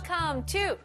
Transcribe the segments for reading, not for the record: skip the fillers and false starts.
Welcome to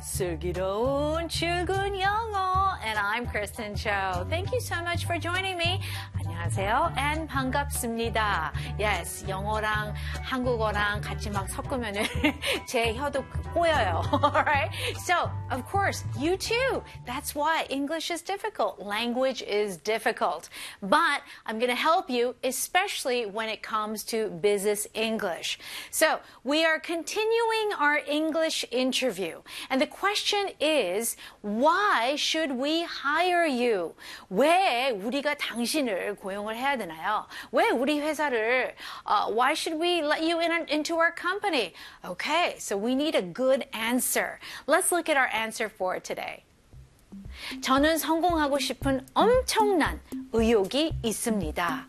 슬기로운 출근 영어, and I'm Kristen Cho. Thank you so much for joining me. 안녕하세요, and 반갑습니다. Yes, 영어랑 한국어랑 같이 막 섞으면은 제 혀도 꼬여요. Alright? So, of course, you too. That's why English is difficult. Language is difficult. But I'm going to help you, especially when it comes to business English. So, we are continuing our English interview. And the question is, why should we hire you? 왜 우리가 당신을 고용을 해야 되나요? 왜 우리 회사를, why should we let you into our company? Okay, so we need a good answer. Let's look at our answer for today. 저는 성공하고 싶은 엄청난 의욕이 있습니다.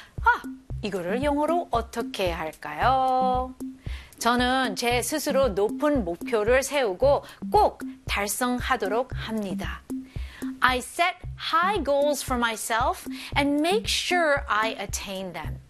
이거를 영어로 어떻게 할까요? 저는 제 스스로 높은 목표를 세우고 꼭 달성하도록 합니다. I set high goals for myself and make sure I attain them.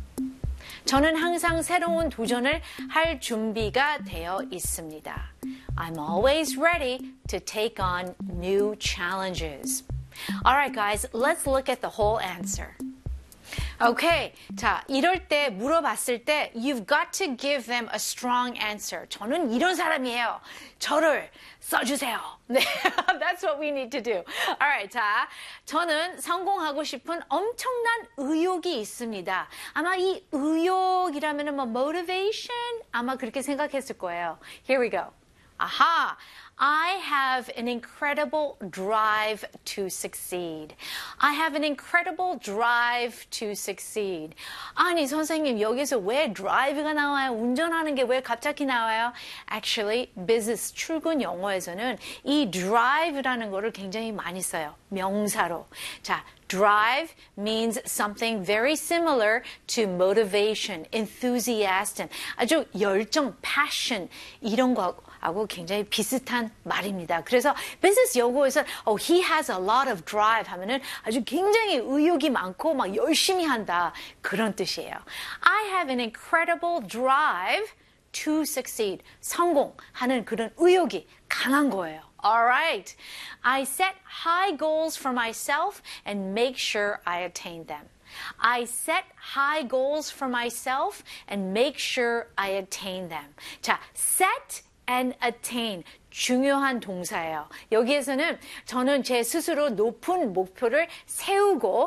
저는 항상 새로운 도전을 할 준비가 되어 있습니다. I'm always ready to take on new challenges. Alright guys, let's look at the whole answer. Okay, 자, 이럴 때 물어봤을 때 you've got to give them a strong answer. 저는 이런 사람이에요. 저를 써주세요. 네, that's what we need to do. Alright, 자, 저는 성공하고 싶은 엄청난 의욕이 있습니다. 아마 이 의욕이라면은 뭐 motivation 아마 그렇게 생각했을 거예요. Here we go. Aha! I have an incredible drive to succeed. I have an incredible drive to succeed. 아니 선생님 여기서 왜 drive가 나와요? 운전하는 게 왜 갑자기 나와요? Actually, business 출근 영어에서는 이 drive라는 거를 굉장히 많이 써요. 명사로. 자, drive means something very similar to motivation, enthusiasm. 아주 열정, passion 이런 거하고 굉장히 비슷한 말입니다. 그래서 비즈니스 영어에서 he has a lot of drive 하면은 아주 굉장히 의욕이 많고 막 열심히 한다 그런 뜻이에요. I have an incredible drive to succeed. 성공하는 그런 의욕이 강한 거예요. Alright. I set high goals for myself and make sure I attain them. I set high goals for myself and make sure I attain them. 자, set and attain. 중요한 동사예요. 여기에서는 저는 제 스스로 높은 목표를 세우고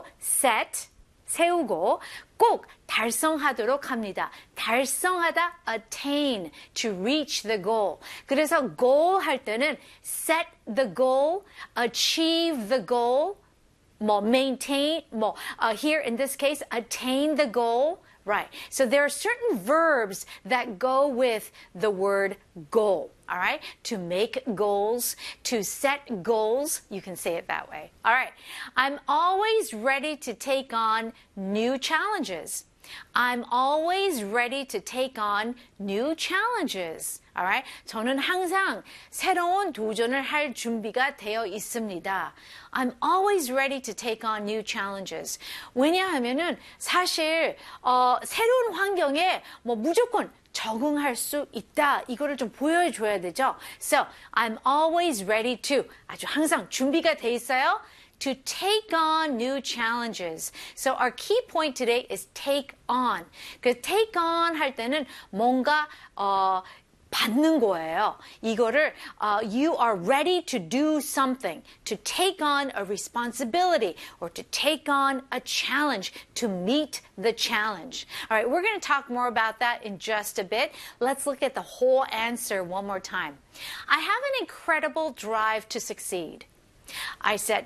세우고 꼭 달성하도록 합니다. 달성하다, attain, to reach the goal. 그래서 goal 할 때는 set the goal, achieve the goal, maintain, here in this case, attain the goal. Right. So there are certain verbs that go with the word goal. All right. To make goals, to set goals. You can say it that way. All right. I'm always ready to take on new challenges. I'm always ready to take on new challenges. Alright? 저는 항상 새로운 도전을 할 준비가 되어 있습니다. I'm always ready to take on new challenges. 왜냐하면은 사실 새로운 환경에 무조건 적응할 수 있다. 이거를 좀 보여줘야 되죠. So, I'm always ready to. 아주 항상 준비가 돼 있어요. To take on new challenges. So our key point today is take on. 그 take on 할 때는 뭔가 받는 거예요. 이거를 you are ready to do something, to take on a responsibility, or to take on a challenge, to meet the challenge. All right, we're going to talk more about that in just a bit. Let's look at the whole answer one more time. I have an incredible drive to succeed. I set